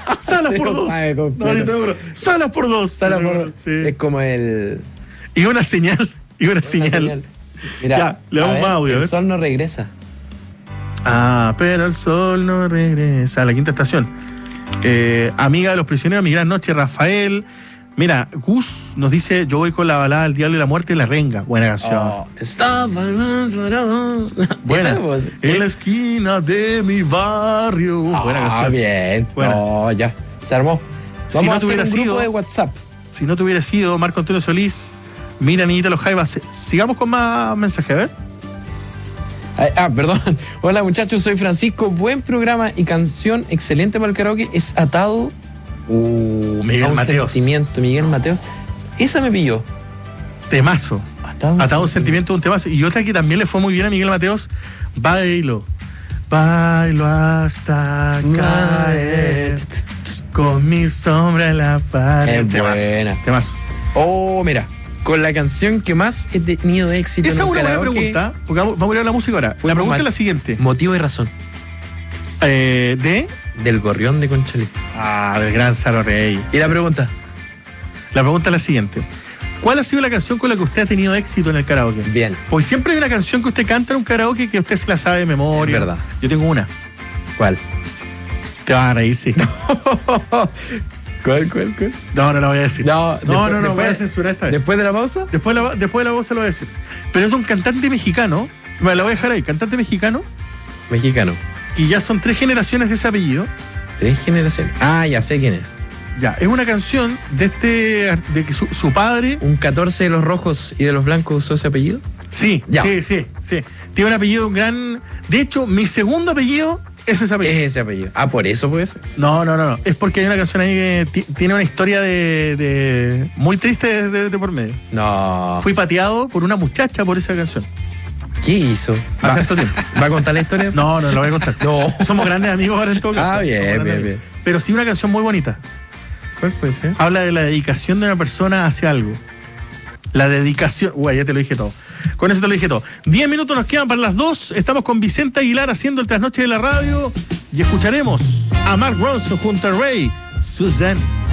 Salas por dos. No, ni te juro. Salas por dos. Salas por dos. Sí. Es como el... Y una señal. Mira, ya, le damos más audio. El sol no regresa. Ah, pero el sol no regresa. La quinta estación. Amiga de los prisioneros, mi gran noche, Rafael. Mira, Gus nos dice: yo voy con la balada del diablo y la muerte y la renga. Buena canción. Buena. Sí. En la esquina de mi barrio. Buena canción. Bien. Buena. No, ya. Se armó. Si Vamos no a hacer un grupo sido, de WhatsApp. Si no te hubiera sido Marco Antonio Solís, mira, niñita los Jaivas. Sigamos con más mensajes, a ver. Perdón. Hola muchachos, soy Francisco. Buen programa y canción excelente para el karaoke. Es Atado Miguel a un Mateos. sentimiento. Miguel Mateos. Esa me pilló. Temazo. Atado a un sentimiento, un temazo. Y otra que también le fue muy bien a Miguel Mateos: Bailo hasta caer con mi sombra en la pared. Es buena. Temazo. Oh, mira. Con la canción que más he tenido éxito Esa en es un una buena karaoke. pregunta, porque vamos a ir a la música ahora. La pregunta es la siguiente. Motivo y razón. Del Gorrión de Conchalí. Del gran Salo Rey. ¿Y la pregunta? La pregunta es la siguiente: ¿cuál ha sido la canción con la que usted ha tenido éxito en el karaoke? Bien. Porque siempre hay una canción que usted canta en un karaoke que usted se la sabe de memoria. Es verdad. Yo tengo una. ¿Cuál? Te vas a reír, sí. ¿Cuál? No la voy a decir. No, voy a censurar esta vez. ¿Después de la pausa? Después de la voz se lo voy a decir. Pero es de un cantante mexicano. Me la voy a dejar ahí. Cantante mexicano. Mexicano. Y ya son 3 generaciones de ese apellido. 3 generaciones. Ya sé quién es. Ya, es una canción de que su padre. ¿Un 14 de los rojos y de los blancos usó ese apellido? Sí. Tiene un apellido gran. De hecho, mi segundo apellido es ese apellido. Es ese apellido. ¿Por eso puede ser? No. Es porque hay una canción ahí que tiene una historia de muy triste de por medio. No. Fui pateado por una muchacha por esa canción. ¿Qué hizo? Hace harto tiempo. ¿Va a contar la historia? No lo voy a contar. No. Somos grandes amigos ahora en todo caso. Bien. Pero sí una canción muy bonita. ¿Cuál puede ser? Habla de la dedicación de una persona hacia algo. La dedicación. Ya te lo dije todo. Con eso te lo dije todo. 10 minutos nos quedan para las 2. Estamos con Vicente Aguilar haciendo el trasnoche de la radio. Y escucharemos a Mark Ronson junto a Ray Suzanne.